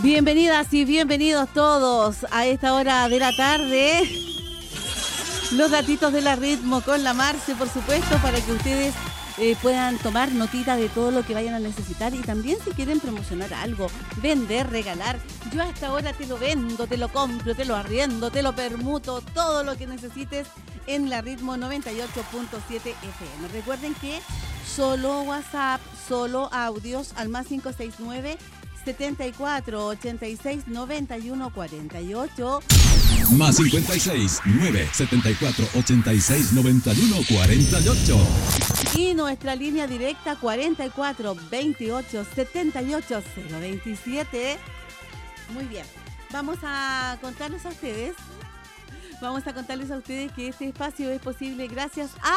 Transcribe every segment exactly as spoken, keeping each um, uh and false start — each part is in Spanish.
Bienvenidas y bienvenidos todos a esta hora de la tarde. Los datitos de la ritmo con la Marce, por supuesto, para que ustedes eh, puedan tomar notita de todo lo que vayan a necesitar y también si quieren promocionar algo, vender, regalar. Yo a esta hora te lo vendo, te lo compro, te lo arriendo, te lo permuto, todo lo que necesites en la ritmo noventa y ocho punto siete F M. Recuerden que solo WhatsApp, solo audios al más cinco seis nueve, setenta y cuatro, ochenta y seis, noventa y uno, cuarenta y ocho. Más cincuenta y seis, nueve, setenta y cuatro, ochenta y seis, noventa y uno, cuarenta y ocho. Y nuestra línea directa cuarenta y cuatro, veintiocho, setenta y ocho, cero veintisiete. Muy bien, vamos a contarles a ustedes, vamos a contarles a ustedes que este espacio es posible gracias a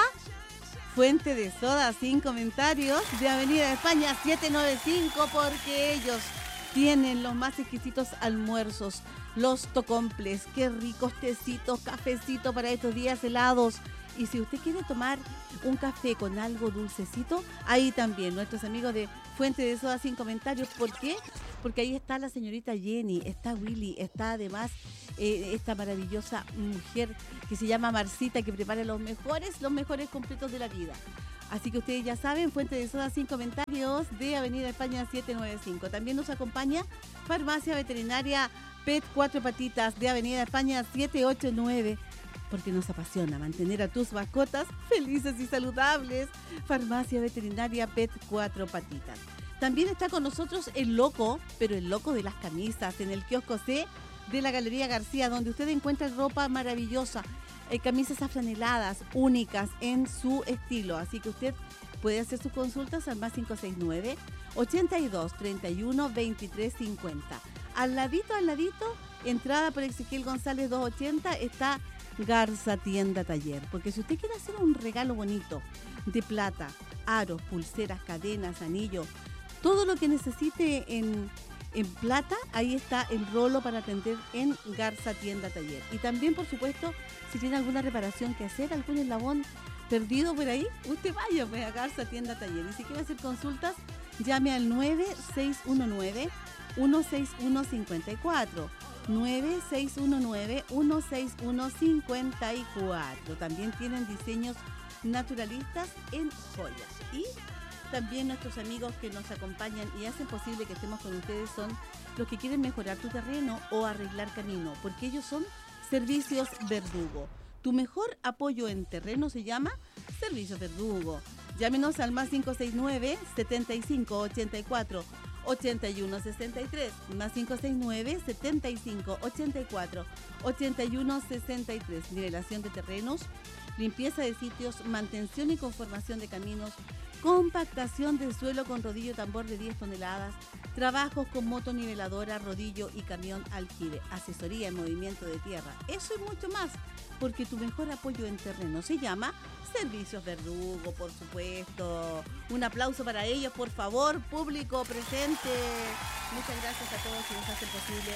Fuente de Soda sin comentarios de Avenida España setecientos noventa y cinco, porque ellos tienen los más exquisitos almuerzos, los tocomples, qué ricos tecitos, cafecitos para estos días helados. Y si usted quiere tomar un café con algo dulcecito, ahí también nuestros amigos de Fuente de Soda sin comentarios. ¿Por qué? Porque ahí está la señorita Jenny, está Willy, está además eh, esta maravillosa mujer que se llama Marcita, que prepara los mejores, los mejores completos de la vida. Así que ustedes ya saben, Fuente de Soda sin comentarios de Avenida España setecientos noventa y cinco. También nos acompaña Farmacia Veterinaria Pet Cuatro Patitas de Avenida España setecientos ochenta y nueve. Porque nos apasiona mantener a tus mascotas felices y saludables. Farmacia Veterinaria Pet Cuatro Patitas. También está con nosotros el loco, pero el loco de las camisas, en el kiosco C de la Galería García, donde usted encuentra ropa maravillosa, eh, camisas afraneladas, únicas en su estilo. Así que usted puede hacer sus consultas al más cinco seis nueve, ochenta y dos, treinta y uno, veintitrés cincuenta. Al ladito, al ladito, entrada por Ezequiel González doscientos ochenta, está Garza Tienda Taller, porque si usted quiere hacer un regalo bonito de plata, aros, pulseras, cadenas, anillos, todo lo que necesite en, en plata, ahí está el rolo para atender en Garza Tienda Taller. Y también, por supuesto, si tiene alguna reparación que hacer, algún eslabón perdido por ahí, usted vaya pues a Garza Tienda Taller. Y si quiere hacer consultas, llame al nueve seis uno nueve, uno seis uno cinco cuatro. nueve seis uno nueve, uno seis uno cinco cuatro. También tienen diseños naturalistas en joyas. Y también nuestros amigos que nos acompañan y hacen posible que estemos con ustedes son los que quieren mejorar tu terreno o arreglar camino, porque ellos son Servicios Verdugo. Tu mejor apoyo en terreno se llama Servicios Verdugo. Llámenos al más cinco seis nueve, setenta y cinco, ochenta y cuatro, ochenta y uno sesenta y tres, más cinco seis nueve, setenta y cinco, ochenta y cuatro, ochenta y uno sesenta y tres. Nivelación de terrenos, limpieza de sitios, mantención y conformación de caminos, compactación del suelo con rodillo tambor de diez toneladas, trabajos con motoniveladora, rodillo y camión aljibe, asesoría en movimiento de tierra. Eso y mucho más, porque tu mejor apoyo en terreno se llama Servicios Verdugo, por supuesto. Un aplauso para ellos, por favor, público presente. Muchas gracias a todos quienes hacen posible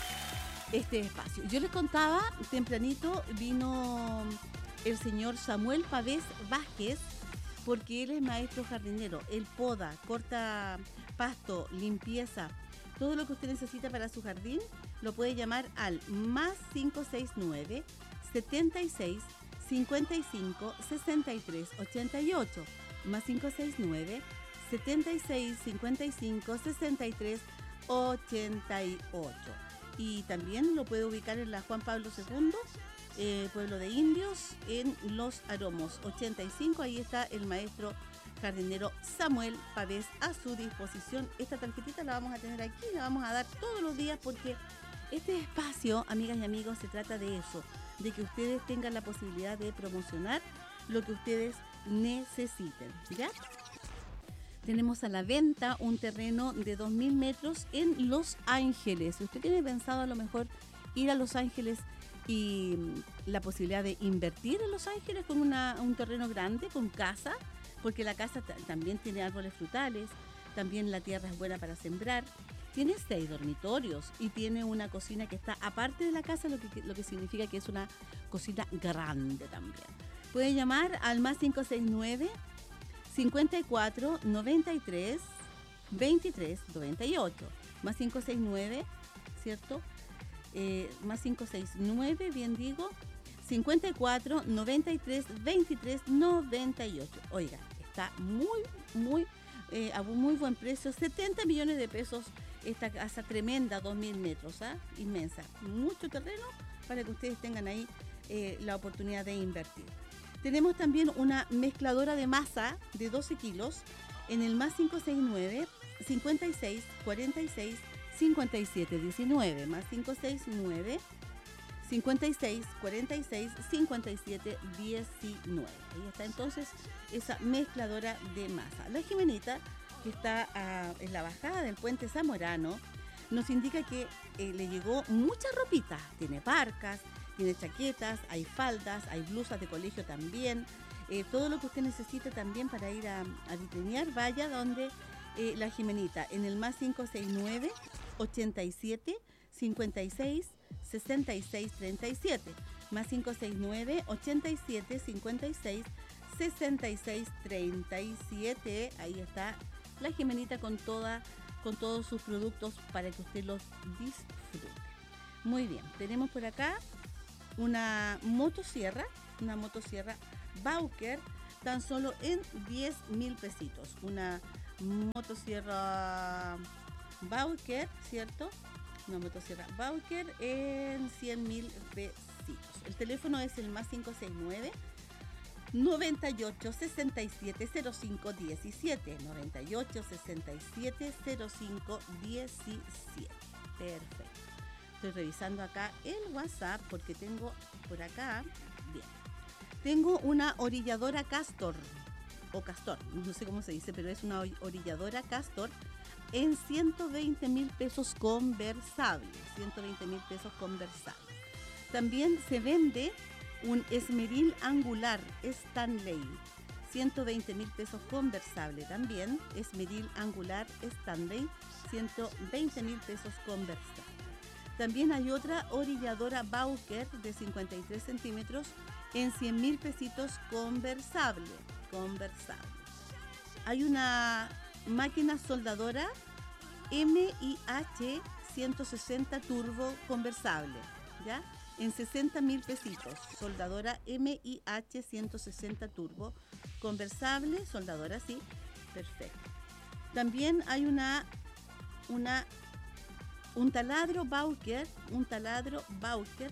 este espacio. Yo les contaba, tempranito vino el señor Samuel Pavés Vázquez, porque él es maestro jardinero. Él poda, corta pasto, limpieza, todo lo que usted necesita para su jardín, lo puede llamar al más cinco seis nueve, setenta y seis, cincuenta y cinco, sesenta y tres, ochenta y ocho, más cinco seis nueve, setenta y seis, cincuenta y cinco, sesenta y tres, ochenta y ocho. Y también lo puede ubicar en la Juan Pablo segundo, eh, Pueblo de Indios, en Los Aromos ochenta y cinco. Ahí está el maestro jardinero Samuel Pavés a su disposición. Esta tarjetita la vamos a tener aquí, la vamos a dar todos los días, porque este espacio, amigas y amigos, se trata de eso, de que ustedes tengan la posibilidad de promocionar lo que ustedes necesiten, ¿ya? Tenemos a la venta un terreno de dos mil metros en Los Ángeles. Si usted tiene pensado a lo mejor ir a Los Ángeles y la posibilidad de invertir en Los Ángeles con una, un terreno grande, con casa, porque la casa t- también tiene árboles frutales, también la tierra es buena para sembrar. Tiene seis dormitorios y tiene una cocina que está aparte de la casa, lo que, lo que significa que es una cocina grande también. Puede llamar al más cinco seis nueve, cincuenta y cuatro, noventa y tres, veintitrés noventa y ocho. Más cinco seis nueve, ¿cierto? Eh, más cinco seis nueve, bien digo, cincuenta y cuatro noventa y tres veintitrés noventa y ocho. Oiga, está muy, muy, eh, a muy buen precio, setenta millones de pesos esta casa tremenda, dos mil metros, ¿ah? Inmensa, mucho terreno para que ustedes tengan ahí eh, la oportunidad de invertir. Tenemos también una mezcladora de masa de doce kilos en el más cinco seis nueve, cincuenta y seis, cuarenta y seis, cincuenta y siete, diecinueve, más cinco seis nueve, cincuenta y seis, cuarenta y seis, cincuenta y siete, diecinueve. Ahí está entonces esa mezcladora de masa. La Jimenita, que está uh, en la bajada del puente Zamorano, nos indica que eh, le llegó mucha ropita. Tiene parcas, tiene chaquetas, hay faldas, hay blusas de colegio también. Eh, todo lo que usted necesite también para ir a, a vitrinear, vaya donde eh, la Jimenita, en el más cinco seis nueve, ochenta y siete, cincuenta y seis, sesenta y seis, treinta y siete, más cinco seis nueve, ochenta y siete, cincuenta y seis, sesenta y seis, treinta y siete. Ahí está la Jimenita con toda, con todos sus productos para que usted los disfrute. Muy bien, tenemos por acá una motosierra, una motosierra Bauker, tan solo en diez mil pesitos. Una motosierra Bauker, ¿cierto? Una motosierra Bauker en cien mil pesitos. El teléfono es el más cinco seis nueve, noventa y ocho, sesenta y siete, cero cinco, diecisiete. noventa y ocho, sesenta y siete, cero cinco, diecisiete. Perfecto. Estoy revisando acá el WhatsApp porque tengo por acá, bien, tengo una orilladora Castor, o Castor, no sé cómo se dice, pero es una orilladora Castor en ciento veinte mil pesos conversables, ciento veinte mil pesos conversables. También se vende un esmeril angular Stanley, ciento veinte mil pesos conversable también, esmeril angular Stanley, ciento veinte mil pesos conversable. También hay otra orilladora Bauker de cincuenta y tres centímetros en cien mil pesitos conversable, conversable. Hay una máquina soldadora M I H ciento sesenta turbo conversable, ¿ya? En sesenta mil pesitos, soldadora M I H ciento sesenta turbo conversable, soldadora, sí, perfecto. También hay una, una, un taladro Bauker, un taladro Bauker,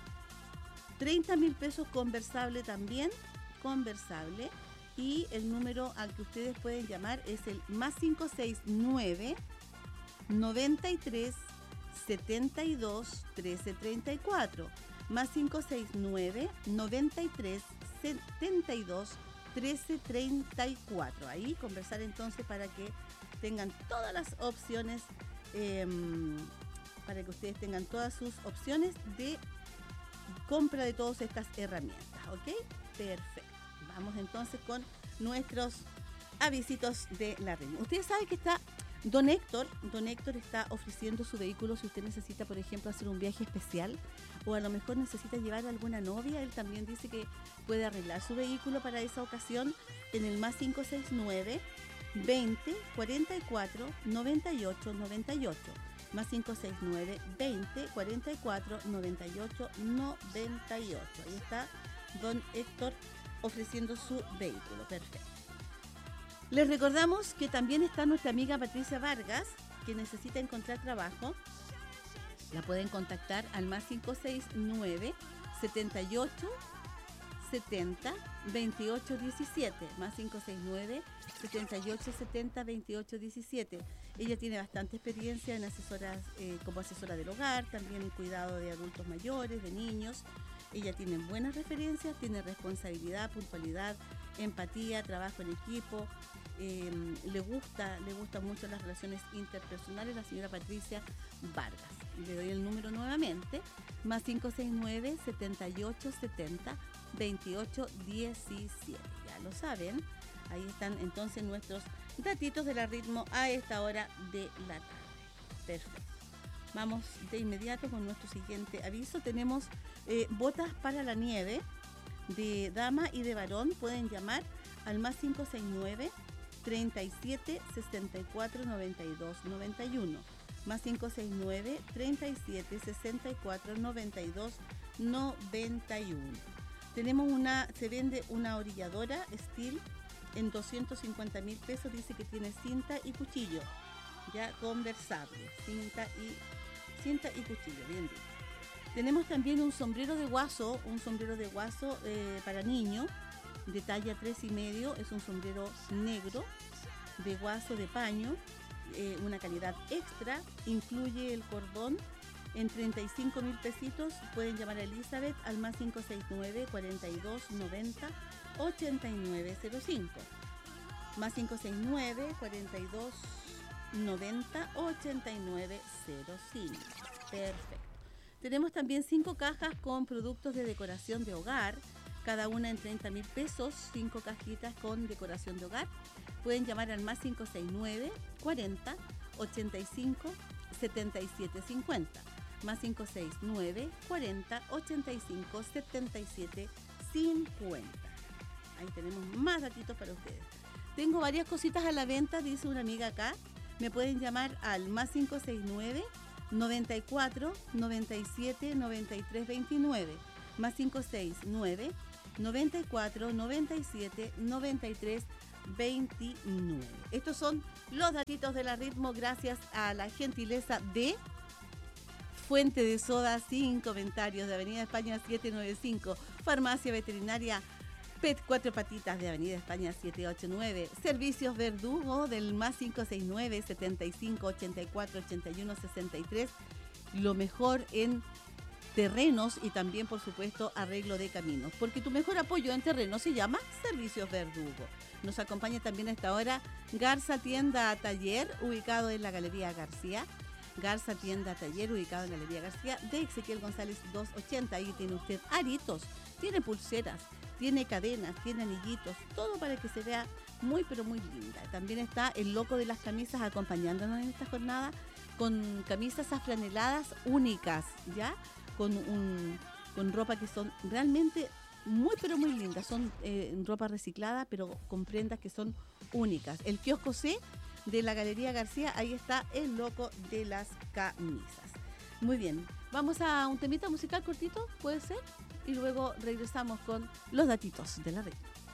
treinta mil pesos conversable también, conversable. Y el número al que ustedes pueden llamar es el más cinco seis nueve, noventa y tres, setenta y dos, trece, treinta y cuatro, más cinco seis nueve, noventa y tres, setenta y dos, trece, treinta y cuatro. Ahí conversar entonces para que tengan todas las opciones, eh, para que ustedes tengan todas sus opciones de compra de todas estas herramientas, ¿ok? Perfecto. Vamos entonces con nuestros avisitos de la red. Ustedes saben que está Don Héctor, Don Héctor está ofreciendo su vehículo si usted necesita, por ejemplo, hacer un viaje especial o a lo mejor necesita llevar a alguna novia. Él también dice que puede arreglar su vehículo para esa ocasión en el más cinco seis nueve, veinte, cuarenta y cuatro, noventa y ocho, noventa y ocho. Más cinco seis nueve, veinte, cuarenta y cuatro, noventa y ocho, noventa y ocho. Ahí está Don Héctor ofreciendo su vehículo. Perfecto. Les recordamos que también está nuestra amiga Patricia Vargas, que necesita encontrar trabajo. La pueden contactar al más cinco seis nueve, setenta y ocho, setenta, veintiocho diecisiete, más cinco seis nueve, setenta y ocho, setenta, veintiocho diecisiete. Ella tiene bastante experiencia en asesoras, eh, como asesora del hogar, también en cuidado de adultos mayores, de niños. Ella tiene buenas referencias, tiene responsabilidad, puntualidad, empatía, trabajo en equipo. Eh, le gusta, le gustan mucho las relaciones interpersonales, la señora Patricia Vargas. Le doy el número nuevamente, más cinco seis nueve, setenta y ocho, setenta, veintiocho diecisiete. Ya lo saben, ahí están entonces nuestros datitos de la ritmo a esta hora de la tarde. Perfecto. Vamos de inmediato con nuestro siguiente aviso. Tenemos eh, botas para la nieve de dama y de varón. Pueden llamar al más cinco seis nueve, treinta y siete, sesenta y cuatro, noventa y dos, noventa y uno. Más cinco seis nueve, treinta y siete, sesenta y cuatro, noventa y dos, noventa y uno. Tenemos una, se vende una orilladora Steel en doscientos cincuenta mil pesos. Dice que tiene cinta y cuchillo, ya conversable. Cinta y, cinta y cuchillo, bien dicho. Tenemos también un sombrero de guaso, un sombrero de guaso eh, para niños, de talla tres y medio. Es un sombrero negro, de guaso de paño, eh, una calidad extra. Incluye el cordón en treinta y cinco mil pesitos. Pueden llamar a Elizabeth al más cinco seis nueve, cuarenta y dos, noventa, ochenta y nueve cero cinco. Más cinco seis nueve, cuarenta y dos, noventa, ochenta y nueve cero cinco. Perfecto. Tenemos también cinco cajas con productos de decoración de hogar, cada una en treinta mil pesos, cinco cajitas con decoración de hogar. Pueden llamar al más cinco seis nueve, cuarenta, ochenta y cinco, setenta y siete cincuenta. Más cinco seis nueve, cuarenta, ochenta y cinco, setenta y siete cincuenta. Ahí tenemos más datitos para ustedes. Tengo varias cositas a la venta, dice una amiga acá. Me pueden llamar al más cinco seis nueve, noventa y cuatro, noventa y siete, noventa y tres veintinueve. Más cinco seis nueve, noventa y cuatro, noventa y siete, noventa y tres veintinueve. Estos son los datitos de la Ritmo gracias a la gentileza de Fuente de Soda sin comentarios, de Avenida España setecientos noventa y cinco, Farmacia Veterinaria Pet Cuatro Patitas de Avenida España setecientos ochenta y nueve, Servicios Verdugo del más cinco seis nueve, setenta y cinco, ochenta y cuatro, ochenta y uno, sesenta y tres, lo mejor en terrenos y también, por supuesto, arreglo de caminos, porque tu mejor apoyo en terrenos se llama Servicios Verdugo. Nos acompaña también a esta hora Garza Tienda Taller, ubicado en la Galería García. Garza Tienda Taller, ubicado en la Galería García, de Ezequiel González doscientos ochenta. Ahí tiene usted aritos, tiene pulseras, tiene cadenas, tiene anillitos, todo para que se vea muy, pero muy linda. También está el loco de las camisas acompañándonos en esta jornada con camisas afraneladas únicas, ¿ya? Con, un, con ropa que son realmente muy, pero muy lindas. Son eh, ropa reciclada, pero con prendas que son únicas. El kiosco C de la Galería García, ahí está el loco de las camisas. Muy bien, vamos a un temita musical cortito, puede ser, y luego regresamos con los datitos de la red.